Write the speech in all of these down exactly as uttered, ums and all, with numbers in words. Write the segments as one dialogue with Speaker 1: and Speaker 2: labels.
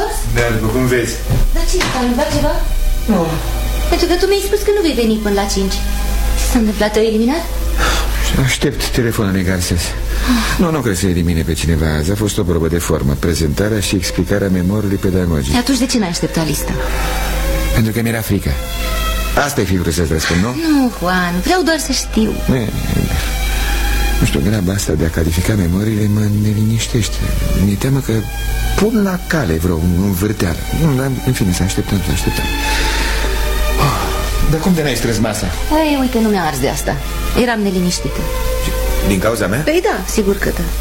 Speaker 1: întors?
Speaker 2: Da, după cum vezi.
Speaker 1: Dar ce, s-a întâmplat ceva?
Speaker 2: Nu.
Speaker 1: Pentru că tu mi-ai spus că nu vei veni până la cinci. Ce s-a întâmplat? Te-ai eliminat?
Speaker 2: Aștept telefonul lui Garces. Nu, nu cred să elimine pe cineva azi. A fost o probă de formă, prezentarea și explicarea memoriului pedagogic.
Speaker 1: Atunci de ce n-ai așteptat lista?
Speaker 2: Pentru că mi-era frică. Asta-i fi vrut să-ți răspund, nu?
Speaker 1: Nu, Juan, vreau doar să știu.
Speaker 2: Ne, nu știu, graba asta de a califica memoriile mă neliniștește. Mi-e teamă că pun la cale vreo învârteală. Dar, în fine, să așteptăm, să așteptăm. Oh, dar cum de n-ai strâns masa?
Speaker 1: Ei, uite, nu mi-a ars de asta. Eram neliniștită.
Speaker 2: Din cauza mea?
Speaker 1: Păi da, sigur că da.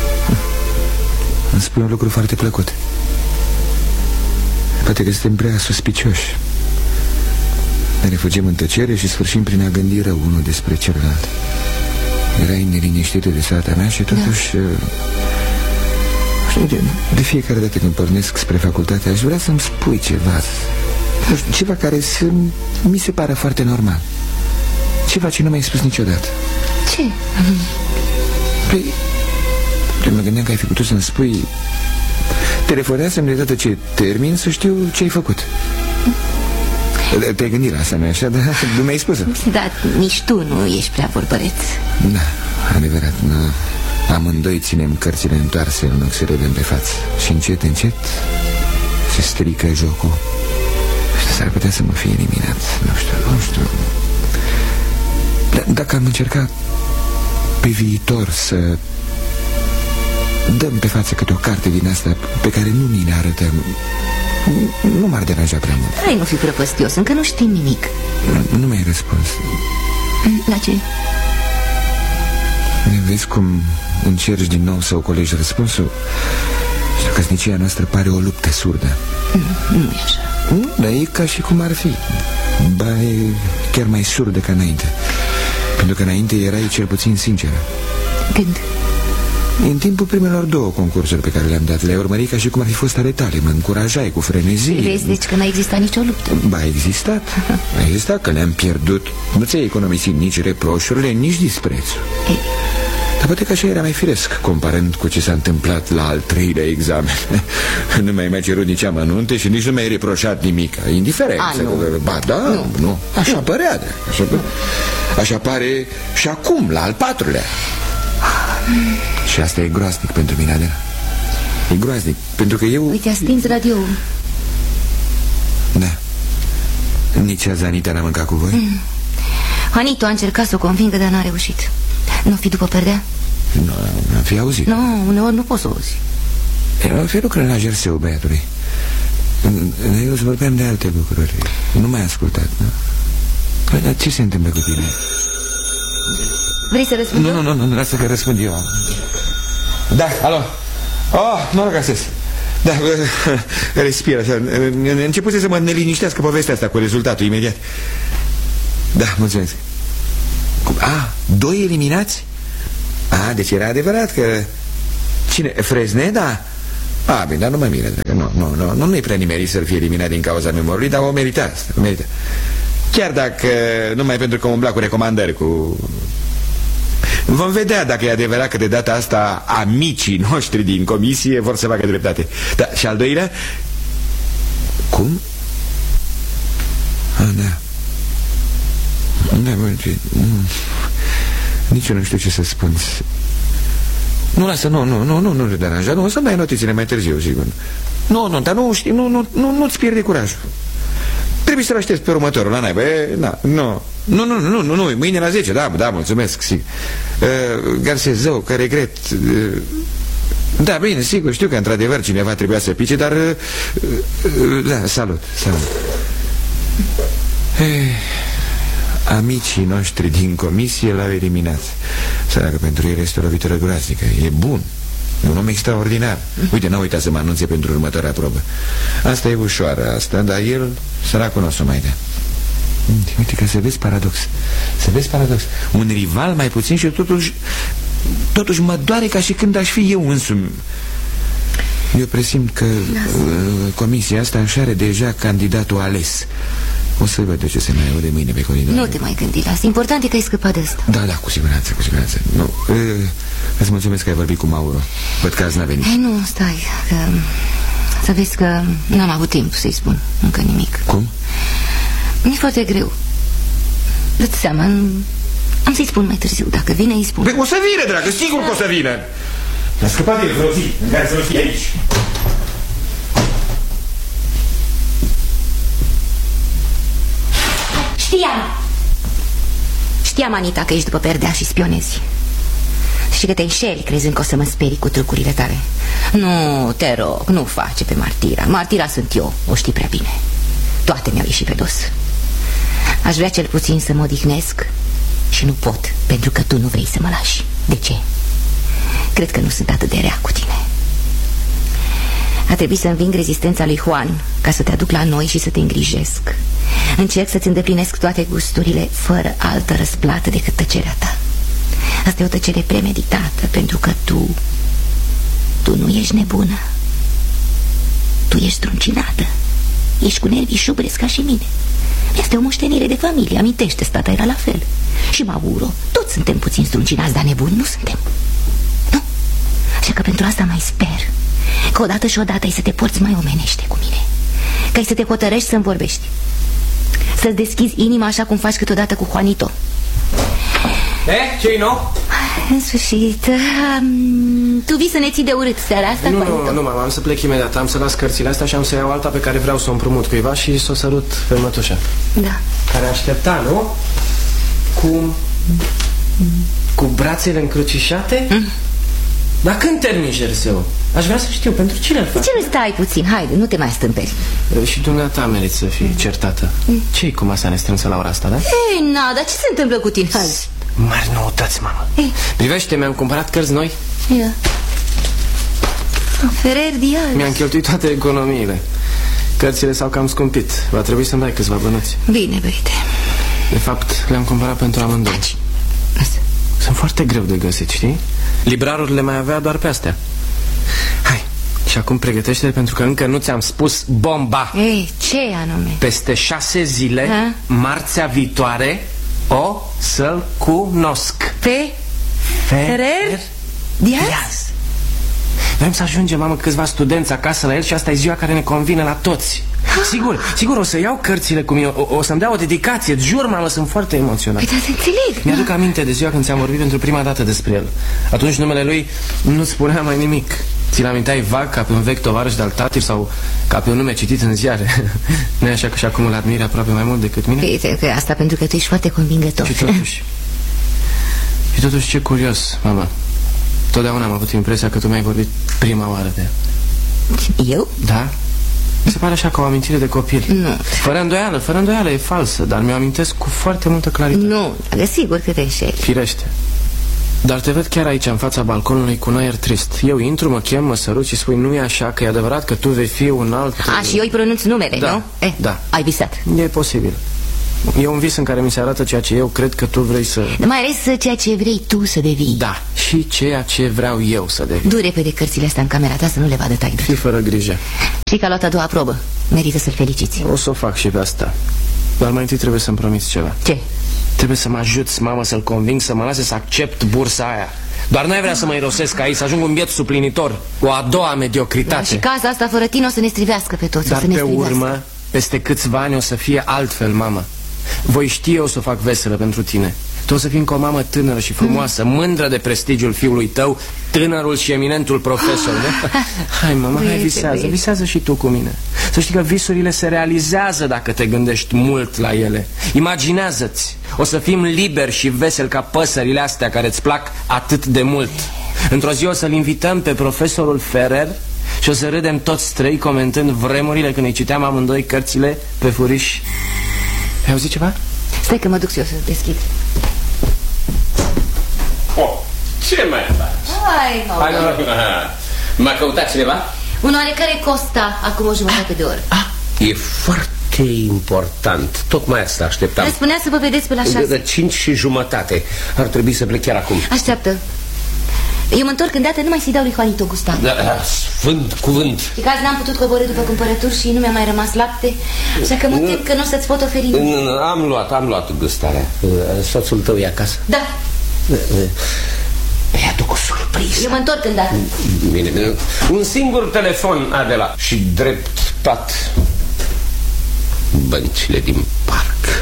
Speaker 2: Îmi spui un lucru foarte plăcut. Poate că suntem prea suspicioși. Ne refugiem în tăcere și sfârșim prin a gândi rău unul despre celălalt. Erai neliniștită de soarta mea și totuși da. Știu, de, de fiecare dată când pornesc spre facultate aș vrea să-mi spui ceva. Nu știu, ceva care să mi se pare foarte normal. Ceva ce nu mi-ai spus niciodată.
Speaker 1: Ce?
Speaker 2: Păi, mă gândeam că ai fi putut să-mi spui. Telefonează-mi de dată ce termin să știu ce ai făcut. Te-ai gândit la asta, nu-i așa? Dar nu mi-ai spus.
Speaker 1: Da, nici tu nu ești prea vorbăreț.
Speaker 2: Da, adevărat, nu. Amândoi ținem cărțile întoarse în loc să râdem pe față. Și încet, încet se strică jocul. S-ar putea să mă fie eliminat. Nu știu, nu știu. Dar dacă am încercat pe viitor să dăm pe față câte o carte din asta pe care nu ni le arătăm, nu m-ar deranja prea mult.
Speaker 1: Hai, nu fi prăpăstios, încă nu știm nimic.
Speaker 2: Nu, nu mi-ai răspuns.
Speaker 1: La ce?
Speaker 2: Vezi cum încerci din nou să ocolești răspunsul? Știu că căsnicia noastră pare o luptă surdă.
Speaker 1: Nu, nu e așa.
Speaker 2: Nu, dar e ca și cum ar fi. Ba, e chiar mai surdă ca înainte. Pentru că înainte erai cel puțin sinceră.
Speaker 1: Când?
Speaker 2: În timpul primelor două concursuri pe care le-am dat, le-ai urmărit ca și cum ar fi fost ale tale. Mă încurajai cu frenezie.
Speaker 1: Vezi, deci că n-a existat nicio luptă.
Speaker 2: Ba, a existat. A existat că le-am pierdut. Nu ți-ai economisit nici reproșurile, nici disprețul.
Speaker 1: Ei.
Speaker 2: Dar poate că așa era mai firesc, comparând cu ce s-a întâmplat la al treilea examen. Nu mi-ai mai cerut nici amănunte și nici nu mi-ai reproșat nimic. Indiferent.
Speaker 1: A, nu.
Speaker 2: Ba, da, nu, nu. Așa nu. Părea, așa, părea. Așa pare și acum, la al patrulea. Și asta e groaznic pentru mine, Adela. E groaznic, pentru că eu...
Speaker 1: Uite, a stins radioul.
Speaker 2: Da. Nici azi Anita n-a mâncat cu voi? Mm.
Speaker 1: Anita a încercat să o convingă, dar n-a reușit. Nu fi după perdea?
Speaker 2: Nu, n-am fi auzit.
Speaker 1: Nu, uneori nu poți să auzi.
Speaker 2: Eu fi lucră la jerseu băiatului. Eu îți vorbeam de alte lucruri. Nu m-ai ascultat, nu? Păi, dar ce se întâmplă cu tine?
Speaker 1: Vrei să răspund?
Speaker 2: Nu, nu, nu, nu, lasă că răspund eu. Da, alo. Oh, mă rog, găsesc. Da, respir așa. Începuse să mă neliniștească povestea asta cu rezultatul imediat. Da, mulțumesc. A, doi eliminați? A, deci era adevărat că... Cine? Frezneda? A, bine, dar nu mă miră. Nu, nu, nu, nu, nu-i prea nimerit să-l fie eliminat din cauza memoriei, dar o merita asta, o merita. Chiar dacă, numai pentru că umbla cu recomandări, cu... Vom vedea dacă e adevărat că de data asta amicii noștri din comisie vor să facă dreptate. Da, și al doilea? Cum? A, da. Da, bă, ce... Nici eu nu știu ce să spun. Nu, lasă, nu, nu, nu, nu, nu te deranja. Nu, o să-mi dai notițele mai târziu, sigur. Nu, nu, dar nu știi, nu, nu, nu, nu-ți pierde curajul. Trebuie să-l aștepți pe următorul, la naiba, e, na, nu. Nu, nu, nu, nu, nu, mâine la zece, da, da, mulțumesc, sigur. Uh, Garces, zău, că regret. Uh, da, bine, sigur, știu că într-adevăr cineva trebuia să pice, dar... Uh, uh, da, salut, salut. Eh, amicii noștri din comisie l-au eliminat. Săracă, pentru el este o lovitură groaznică. E bun, e un om extraordinar. Uite, n-a uitat să mă anunțe pentru următoarea probă. Asta e ușoară, asta, dar el, săracul, nu o să mai dea. Uite că să vezi paradox. Să vezi paradox. Un rival mai puțin și totuși Totuși mă doare ca și când aș fi eu însumi. Eu presimt că uh, comisia asta își are deja candidatul ales. O să văd ce se mai aude mâine pe coridor.
Speaker 1: Nu te mai gândi la asta. Important e că ai scăpat de asta.
Speaker 2: Da, da, cu siguranță, cu siguranță. Nu, uh, îți mulțumesc că ai vorbit cu Mauro. Văd că azi n-a venit.
Speaker 1: Ei, nu, stai că Să vezi că n-am avut timp să-i spun încă nimic.
Speaker 2: Cum?
Speaker 1: Mi-e foarte greu. Dă-ți seama, am să-i spun mai târziu. Dacă vine, îi spun.
Speaker 2: Păi o să vină, dragă, sigur că o să vină. Mi-a scăpat el vreo zi în care să nu fie aici.
Speaker 1: Știam. Știam, Anita, că ești după perdea și spionezi. Și că te înșeli crezând că o să mă sperii cu trucurile tale. Nu, te rog, nu face pe martira. Martira sunt eu, o știi prea bine. Toate mi-au ieșit pe dos. Aș vrea cel puțin să mă odihnesc și nu pot, pentru că tu nu vrei să mă lași. De ce? Cred că nu sunt atât de rea cu tine. A trebuit să înving rezistența lui Juan ca să te aduc la noi și să te îngrijesc. Încerc să-ți îndeplinesc toate gusturile fără altă răsplată decât tăcerea ta. Asta e o tăcere premeditată, pentru că tu Tu nu ești nebună. Tu ești struncinată. Ești cu nervii șubrezi ca și mine. Este o moștenire de familie, amintește, tata era la fel. Și Mauro, toți suntem puțin struncinați, dar nebuni nu suntem. Nu? Așa că pentru asta mai sper că odată și odată ai să te porți mai omenește cu mine, că ai să te hotărăști să-mi vorbești, să-ți deschizi inima așa cum faci câteodată cu Juanito.
Speaker 3: Eh, ce-i nou?
Speaker 1: În sfârșit, um, tu vii să ne ții de urât seara asta?
Speaker 3: Nu,
Speaker 1: Juanito?
Speaker 3: nu, nu, mama, am să plec imediat. Am să las cărțile astea și am să iau alta pe care vreau să o împrumut cuiva și să o sărut pe mătușa.
Speaker 1: Da.
Speaker 3: Care aștepta, nu? Cu... cu brațele încrucișate? Mm. Dar când termin jerseu? Aș vrea să știu, pentru cine îl fac?
Speaker 1: De ce nu stai puțin? Haide, nu te mai stâmperi.
Speaker 3: Și dumneata meriți să fii certată. mm. Ce-i cu masa nestrânsă la ora asta, da?
Speaker 1: Ei, na, dar ce se întâmplă cu tine? Hai.
Speaker 3: Mari noutăți, mamă.
Speaker 1: Ei.
Speaker 3: Privește, mi-am cumpărat cărți noi.
Speaker 1: Ia. Ferrer Diaz.
Speaker 3: Mi-am cheltuit toate economiile. Cărțile s-au cam scumpit. Va trebui să-mi dai câțiva bănuți.
Speaker 1: Bine, băite.
Speaker 3: De fapt, le-am cumpărat pentru amândoi.
Speaker 1: Taci.
Speaker 3: Sunt foarte greu de găsit, știi? Librarul le mai avea doar pe astea. Hai, și acum pregătește-te, pentru că încă nu ți-am spus bomba.
Speaker 1: Ei, ce anume?
Speaker 3: Peste șase zile,
Speaker 1: ha?
Speaker 3: marțea viitoare, o să-l cunosc.
Speaker 1: Pe Ferrer Diaz?
Speaker 3: Diaz. Vrem să ajungem, mamă, câțiva studenți acasă la el și asta e ziua care ne convine la toți. Sigur, sigur, o să iau cărțile cu mine, o, o să-mi dea o dedicație. Jur, mamă, sunt foarte emoționat.
Speaker 1: Păi, dar te înțeleg.
Speaker 3: Mi-aduc aminte de ziua când ți-am vorbit pentru prima dată despre el. Atunci numele lui nu-ți spunea mai nimic. Ți-l aminteai vag, ca pe un vechi tovarăș de-al tatăl sau ca pe un nume citit în ziare. Nu-i așa că și acum îl admiri aproape mai mult decât mine?
Speaker 1: Uite, că asta pentru că tu ești foarte convingător.
Speaker 3: Și totuși Și totuși ce curios, mama. Totdeauna am avut impresia că tu mi-ai vorbit prima oară de el.
Speaker 1: Eu?
Speaker 3: Da. Mi se pare așa ca o amintire de copil.
Speaker 1: Nu.
Speaker 3: Fără îndoială, fără îndoială, e falsă, dar mi-o amintesc cu foarte multă claritate.
Speaker 1: Nu, dar sigur că te înșeli.
Speaker 3: Firește. Dar te văd chiar aici, în fața balconului, cu un aer trist. Eu intru, mă chem, mă sărut și spui, nu e așa, că e adevărat că tu vei fi un alt...
Speaker 1: A, și eu îi pronunț numele,
Speaker 3: da,
Speaker 1: nu? Eh,
Speaker 3: da.
Speaker 1: Ai visat.
Speaker 3: E posibil. E un vis în care mi se arată ceea ce eu cred că tu vrei să...
Speaker 1: Mai ales ceea ce vrei tu să devii.
Speaker 3: Da, și ceea ce vreau eu să devin.
Speaker 1: Du repede cărțile astea în camera ta să nu le vadă taică.
Speaker 3: Fii fără grijă.
Speaker 1: Știi că a luat a doua probă. Merită să-l feliciți.
Speaker 3: O să o fac și pe asta. Dar mai întâi trebuie să-mi promiți ceva.
Speaker 1: Ce?
Speaker 3: Trebuie să mă ajuți, mamă, să-l conving să mă lase să accept bursa aia. Doar n-ai vrea să mă irosesc aici, să ajung un biet suplinitor, o a doua mediocritate.
Speaker 1: Da, și casa asta fără tine o să ne strivească pe toți.
Speaker 3: Dar
Speaker 1: o să ne
Speaker 3: pe
Speaker 1: strivească.
Speaker 3: urmă, peste câțiva ani o să fie altfel, mamă. Voi ști eu să o fac veselă pentru tine. Tu o să fii încă o mamă tânără și frumoasă, mm. mândră de prestigiul fiului tău, tânărul și eminentul profesor, nu? Hai, mama, hai, visează, visează și tu cu mine. Să știi că visurile se realizează dacă te gândești mult la ele. Imaginează-ți, o să fim liberi și veseli ca păsările astea care îți plac atât de mult. Într-o zi o să-l invităm pe profesorul Ferrer și o să râdem toți trei comentând vremurile când îi citeam amândoi cărțile pe furiș. Ai auzit ceva?
Speaker 1: Stai că mă duc și eu să deschid.
Speaker 4: Oh, ce mai faci?
Speaker 1: Hai,
Speaker 4: Hai, noroc. M-a căutat cineva?
Speaker 1: Un oarecare Costa, acum o jumătate de oră.
Speaker 4: Ah, e foarte important. Tocmai asta așteptam.
Speaker 1: Dar spunea să vă vedeți pe la șase.
Speaker 4: De cinci și jumătate. Ar trebui să plec chiar acum.
Speaker 1: Așteaptă. Eu mă întorc îndată, numai să-i dau lui Juanito Gustav.
Speaker 4: Da, sfânt cuvânt.
Speaker 1: Și că azi n-am putut coborî după cumpărături și nu mi-a mai rămas lapte. Așa că mă tem că nu o să-ți pot oferi nimic.
Speaker 4: Am luat, am luat gustarea. Soțul tău e acasă?
Speaker 1: Da.
Speaker 4: îi aduc o surpriză.
Speaker 1: Eu mă întorc îndată.
Speaker 4: Bine, bine. Un singur telefon, Adela. Și drept pat băncile din parc.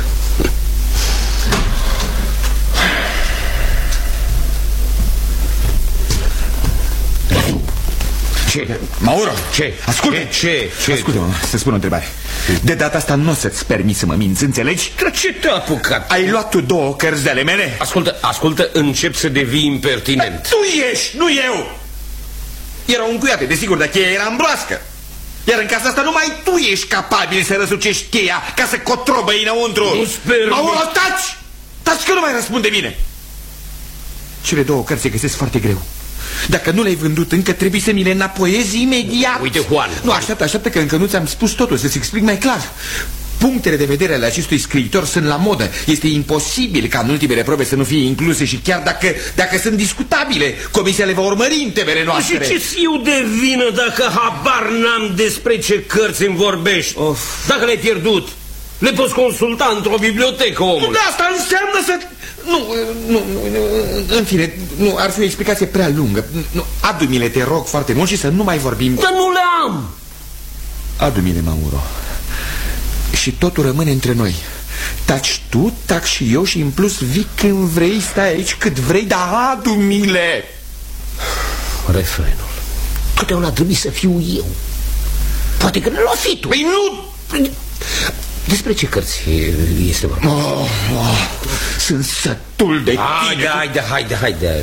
Speaker 4: Ce?
Speaker 2: Mauro,
Speaker 4: ce?
Speaker 2: Ascultă.
Speaker 4: Ce? Ce? Ce?
Speaker 2: Ascultă-mă, să spun o întrebare. De data asta nu o să-ți permiți să mă minți, înțelegi?
Speaker 4: Dar ce te-a apucat?
Speaker 2: Ai luat tu două cărți de ale mele?
Speaker 4: Ascultă, ascultă, încep să devii impertinent.
Speaker 2: Tu ești, nu eu! Erau încuiate, desigur, dar cheia era în broască. Iar în casa asta numai tu ești capabil să răsucești cheia ca să cotrobăi înăuntru.
Speaker 4: Nu sper.
Speaker 2: Mauro, taci! Taci că nu mai răspunde bine. Cele două cărți se găsesc foarte greu. Dacă nu le-ai vândut încă, trebuie să mi le înapoiezi imediat.
Speaker 4: Uite, Juan.
Speaker 2: Nu, așteaptă, așteaptă că încă nu ți-am spus totul, să-ți explic mai clar. Punctele de vedere ale acestui scriitor sunt la modă. Este imposibil ca în ultimele probe să nu fie incluse și chiar dacă, dacă sunt discutabile, comisia le va urmări în temele noastre.
Speaker 4: Și ce-ți eu de vină dacă habar n-am despre ce cărți îmi vorbești? Of. Dacă le-ai pierdut, le poți consulta într-o bibliotecă, omule.
Speaker 2: De asta înseamnă să... Nu, nu, nu, în fine, nu, ar fi o explicație prea lungă. Nu, adu-mi-le, te rog foarte mult și să nu mai vorbim.
Speaker 4: Dar nu le am.
Speaker 2: Adu-mi-le, Mauro. Și totul rămâne între noi. Taci tu, tac și eu și în plus vii când vrei, stai aici cât vrei, dar adu-mi-le.
Speaker 4: Refrenul. Totdeauna trebuie să fiu eu. Poate că nu l-o fi tu.
Speaker 2: Păi nu...
Speaker 4: Despre ce cărți este vorba?
Speaker 2: Oh, oh, sunt sătul de tine.
Speaker 4: Haide, haide, haide, haide.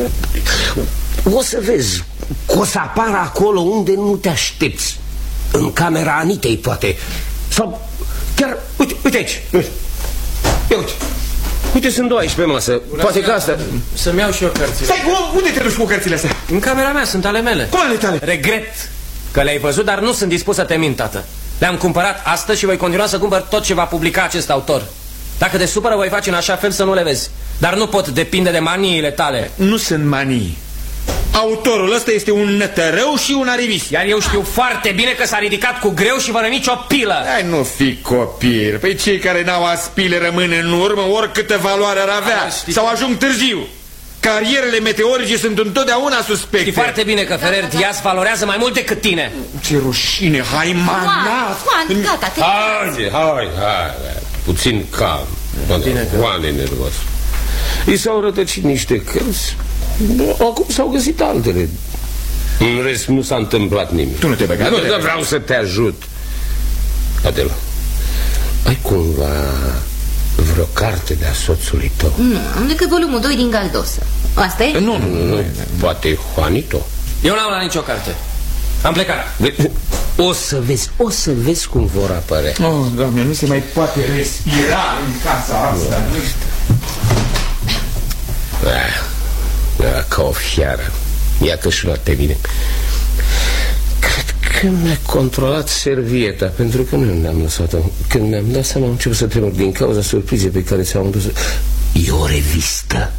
Speaker 4: O să vezi că o să apară acolo unde nu te aștepți. În camera Anitei, poate. Sau chiar, uite, uite aici. Ia uite. Uite, sunt două aici pe masă. Poate că asta...
Speaker 3: Să-mi iau și eu cărțile.
Speaker 2: Stai, unde te duci cu cărțile astea?
Speaker 3: În camera mea, sunt ale mele.
Speaker 2: Cum ale tale?
Speaker 3: Regret că le-ai văzut, dar nu sunt dispus să te mint, tată. Le-am cumpărat astăzi și voi continua să cumpăr tot ce va publica acest autor. Dacă te supără, voi face în așa fel să nu le vezi. Dar nu pot depinde de maniile tale.
Speaker 2: Nu sunt manii. Autorul ăsta este un nătărău și un arivist.
Speaker 3: Iar eu știu foarte bine că s-a ridicat cu greu și fără nicio pilă.
Speaker 2: Hai, nu fi copil. Păi cei care n-au aspile rămân în urmă, oricâtă valoare ar avea.
Speaker 3: A,
Speaker 2: sau ajung târziu. Carierele meteorice sunt întotdeauna suspecte.
Speaker 3: Știi foarte bine că Ferrer Diaz valorează mai mult decât tine.
Speaker 2: Ce rușine, hai, manat.
Speaker 1: Juan, gata, te...
Speaker 4: Haide, hai, hai, puțin calm. Juan e nervos. I s-au rătăcit niște cărți. Acum s-au găsit altele. În rest nu s-a întâmplat nimic.
Speaker 2: Tu nu te băga, nu te băga.
Speaker 4: Vreau să te ajut. Adela, ai cumva vreo carte de-a soțului tău?
Speaker 1: Nu, am decât volumul doi din Galdosă. Asta e?
Speaker 2: Nu, nu, nu.
Speaker 4: Poate Juanito.
Speaker 3: Eu n-am la nicio carte. Am plecat.
Speaker 4: O să vezi, o să vezi cum vor apărea.
Speaker 2: Oh, Doamne, nu se mai poate respira în casa asta.
Speaker 4: Era ca o fiară. Iată și la te bine. Cred că mi-a controlat servieta, pentru că nu ne-am lăsat-o. Când mi-am dat seama, am început să tremur din cauza surprizei pe care ți-am dus. E o revistă.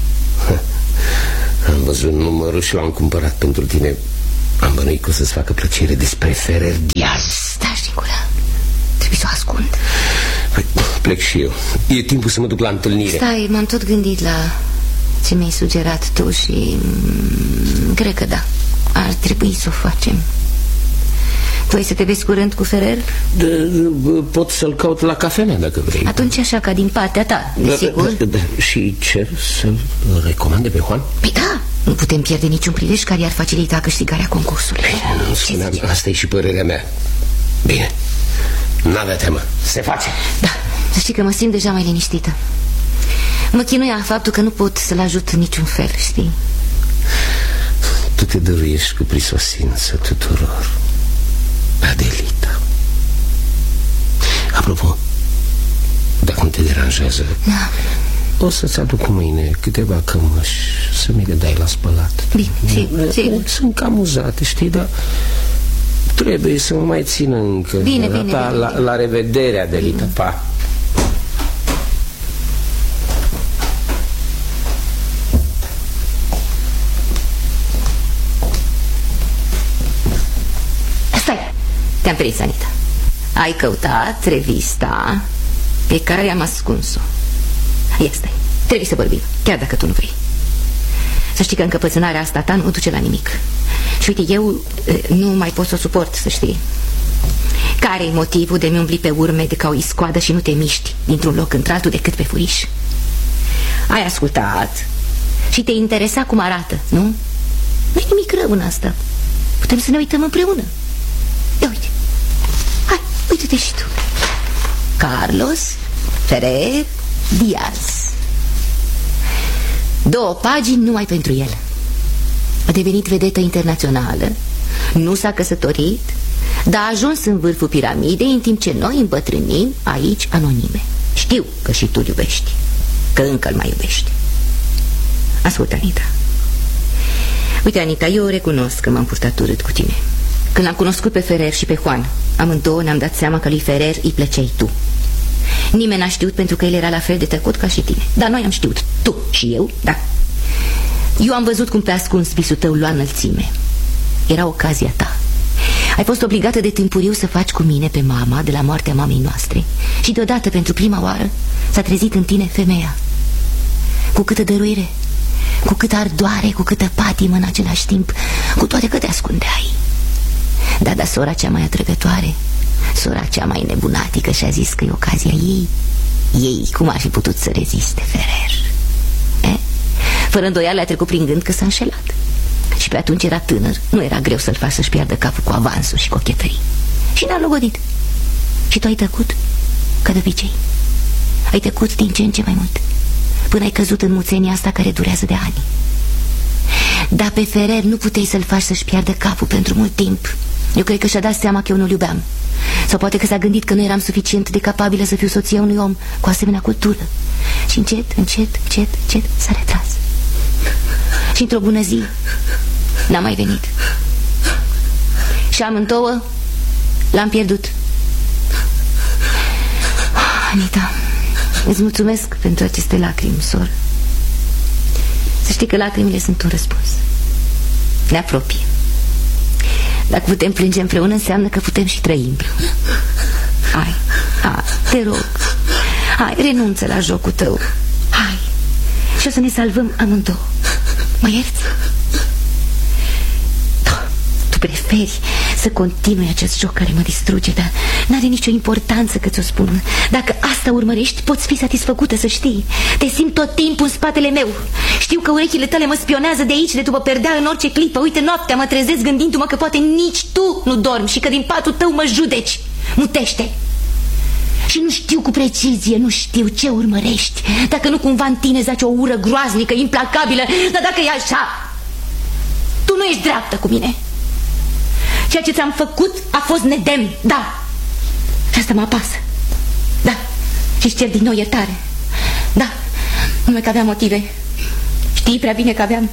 Speaker 4: Am văzut numărul și l-am cumpărat pentru tine. Am bănuit că o să-ți facă plăcere despre Ferrer Diaz.
Speaker 1: Stai din gură. Trebuie să o ascund.
Speaker 4: Păi, plec și eu. E timpul să mă duc la întâlnire.
Speaker 1: Stai, m-am tot gândit la ce mi-ai sugerat tu și cred că da, ar trebui să o facem. Voi să te vezi curând cu Ferrer?
Speaker 4: De, pot să-l caut la cafenea dacă vrei.
Speaker 1: Atunci așa, ca din partea ta, desigur.
Speaker 4: Da, da, da. Și cer să-l recomande pe Juan?
Speaker 1: Păi da, nu putem pierde niciun prilej care i-ar facilita câștigarea concursului.
Speaker 4: Bine, nu spuneam, asta e și părerea mea. Bine, n-avea teamă, se face.
Speaker 1: Da, să știi că mă simt deja mai liniștită. Mă chinuia faptul că nu pot să-l ajut în niciun fel, știi?
Speaker 4: Tu te dăruiești cu prisosință tuturor, Adelita. Apropo, dacă nu te deranjează,
Speaker 1: da.
Speaker 4: O să-ți aduc mâine câteva cămăși să mi le dai la spălat.
Speaker 1: Bine, sigur, sigur.
Speaker 4: Sunt cam uzate, știi, dar trebuie să mă mai țină încă.
Speaker 1: Bine, bine, bine,
Speaker 4: la,
Speaker 1: bine.
Speaker 4: La revedere, Adelita, pa.
Speaker 1: Stai, te-am prins, Anita. Ai căutat revista pe care am ascuns-o. Ia stai, trebuie să vorbim, chiar dacă tu nu vrei. Să știi că încăpățânarea asta ta nu duce la nimic. Și uite, eu nu mai pot să o suport, să știi. Care-i motivul de mi umbli pe urme de ca o iscoadă și nu te miști dintr-un loc într-altul decât pe furiș? Ai ascultat și te interesa cum arată, nu? Nu-i nimic rău în asta. Putem să ne uităm împreună. Ia uite. Hai, uite-te și tu. Carlos Ferrer Diaz. Două pagini numai pentru el. A devenit vedetă internațională, nu s-a căsătorit, dar a ajuns în vârful piramidei, în timp ce noi îmbătrânim aici anonime. Știu că și tu iubești, că încă îl mai iubești. Ascultă, Anita. Uite, Anita, eu recunosc că m-am purtat urât cu tine. Când l-am cunoscut pe Ferrer și pe Juan, amândouă ne-am dat seama că lui Ferrer îi plăceai tu. Nimeni n-a știut pentru că el era la fel de tăcut ca și tine. Dar noi am știut, tu și eu, da. Eu am văzut cum pe ascuns visul tău lua înălțime. Era ocazia ta. Ai fost obligată de timpuriu să faci cu mine pe mama de la moartea mamei noastre. Și deodată, pentru prima oară, s-a trezit în tine femeia. Cu câtă dăruire, cu câtă ardoare, cu câtă patimă în același timp, cu toate că te ascundeai. Da, dar sora cea mai atrăgătoare, sora cea mai nebunatică, și-a zis că e ocazia ei. Ei, cum ar fi putut să reziste, Ferrer? Eh? Fără îndoială a trecut prin gând că s-a înșelat. Și pe atunci era tânăr, nu era greu să-l faci să-și piardă capul cu avansuri și cochetării. Și n-a logodit. Și tu ai tăcut, ca de obicei. Ai tăcut din ce în ce mai mult, până ai căzut în muțenia asta care durează de ani. Dar pe Ferrer nu puteai să-l faci să-și piardă capul pentru mult timp. Eu cred că și-a dat seama că eu nu-l iubeam. Sau poate că s-a gândit că nu eram suficient de capabilă să fiu soția unui om cu asemenea cultură. Și încet, încet, încet, încet s-a retras. Și într-o bună zi n-a mai venit. Și amândouă l-am pierdut. Anita, îți mulțumesc pentru aceste lacrimi, soră. Să știi că lacrimile sunt un răspuns. Ne apropie. Dacă putem plânge împreună, înseamnă că putem și trăi împreună. Hai, hai, te rog. Hai, renunță la jocul tău. Hai. Și o să ne salvăm amândouă. Mă ierți? Tu preferi să continui acest joc care mă distruge, dar n-are nicio importanță că ți-o spun. Dacă asta urmărești, poți fi satisfăcută, să știi. Te simt tot timpul în spatele meu. Știu că urechile tale mă spionează de aici, de după perdea, în orice clipă. Uite, noaptea mă trezesc gândindu-mă că poate nici tu nu dormi și că din patul tău mă judeci. Mutește. Și nu știu cu precizie, nu știu ce urmărești. Dacă nu cumva în tine zace o ură groaznică, implacabilă. Dar dacă e așa, tu nu ești dreaptă cu mine. Ceea ce ți-am făcut a fost nedemn, da. Și asta mă apasă. Da. Și-ți cer din nou iertare. Da. Numai că aveam motive. Știi prea bine că aveam.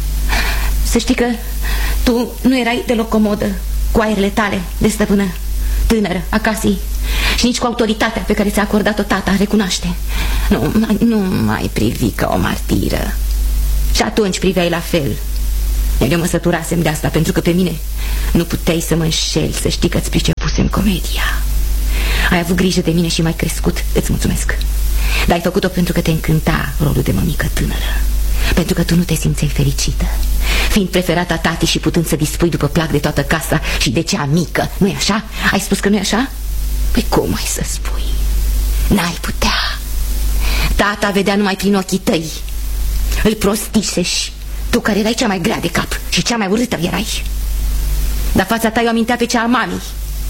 Speaker 1: Să știi că tu nu erai deloc comodă cu aerele tale de stăpână tânără a casei. Și nici cu autoritatea pe care ți-a acordat-o tata, recunoaște. Nu, nu mai privi ca o martiră. Și atunci priveai la fel. Iar eu mă săturasem de asta, pentru că pe mine nu puteai să mă înșeli, să știi că-ți pricepusem comedia. Ai avut grijă de mine și m-ai crescut, îți mulțumesc. Dar ai făcut-o pentru că te încânta rolul de mămică tânără. Pentru că tu nu te simțeai fericită, fiind preferata tati și putând să dispui după plac de toată casa și de cea mică. Nu-i așa? Ai spus că nu-i așa? Păi cum ai să spui? N-ai putea. Tata vedea numai prin ochii tăi. Îl prostiseși. Tu care erai cea mai grea de cap și cea mai urâtă erai. Dar fața ta o amintea pe cea a mamei.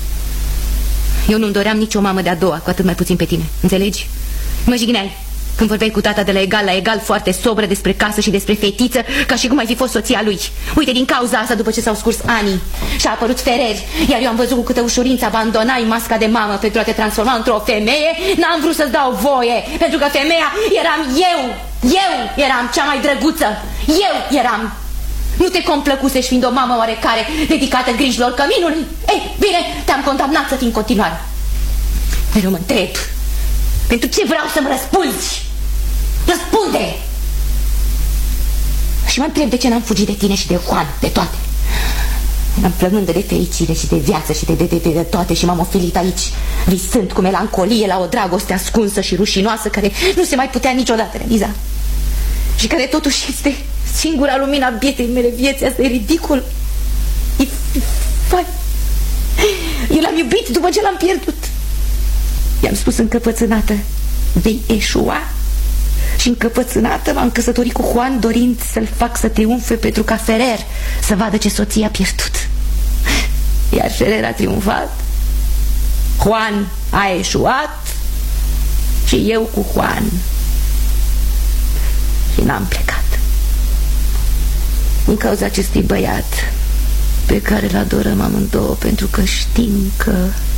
Speaker 1: Eu nu-mi doream nicio mamă de-a doua, cu atât mai puțin pe tine. Înțelegi? Mă jigneai când vorbeai cu tata de la egal la egal, foarte sobră despre casă și despre fetiță, ca și cum ai fi fost soția lui. Uite, din cauza asta, după ce s-au scurs ani și-a apărut Ferrer, iar eu am văzut cu câtă ușurință abandonai masca de mamă pentru a te transforma într-o femeie, n-am vrut să-ți dau voie, pentru că femeia eram eu. Eu eram cea mai drăguță. Eu eram. Nu te complăcusești fiind o mamă oarecare dedicată grijilor căminului. Ei, bine, te-am condamnat să fii în continuare. Mereu mă întreb, pentru ce vreau să-mi răspunzi? Răspunde! Și mă întreb de ce n-am fugit de tine și de Juan, de toate. Eram plămândă de fericire și de viață și de, de, de, de, de toate și m-am ofilit aici, visând cu melancolie la o dragoste ascunsă și rușinoasă care nu se mai putea niciodată realiza. Și care totuși este Singura lumina bietei mele vieții. Asta e ridicol. E fai. Eu l-am iubit după ce l-am pierdut. I-am spus încăpățânată: vei eșua. Și încăpățânată m-am căsătorit cu Juan, dorind să-l fac să triumfe pentru ca Ferrer să vadă ce soție a pierdut. Iar Ferrer a triumfat, Juan a eșuat și eu cu Juan. Și n-am plecat din cauza acestui băiat pe care îl adorăm amândouă, pentru că știm că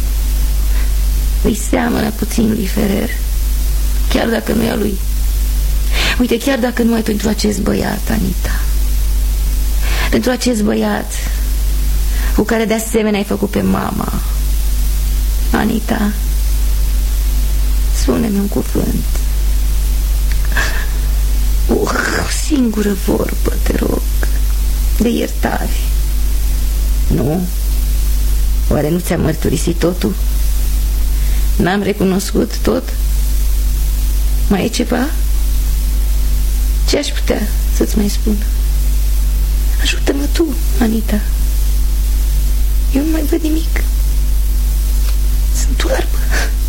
Speaker 1: îi seamănă puțin lui Ferrer, chiar dacă nu e a lui. Uite, chiar dacă numai pentru acest băiat, Anita, pentru acest băiat cu care de asemenea ai făcut pe mama. Anita, spune-mi un cuvânt, uh, o singură vorbă, te rog, de iertare. Nu? Oare nu ți-am mărturisit totul? N-am recunoscut tot? Mai e ceva? Ce aș putea să-ți mai spun? Ajută-mă tu, Anita. Eu nu mai văd nimic. Sunt oarbă.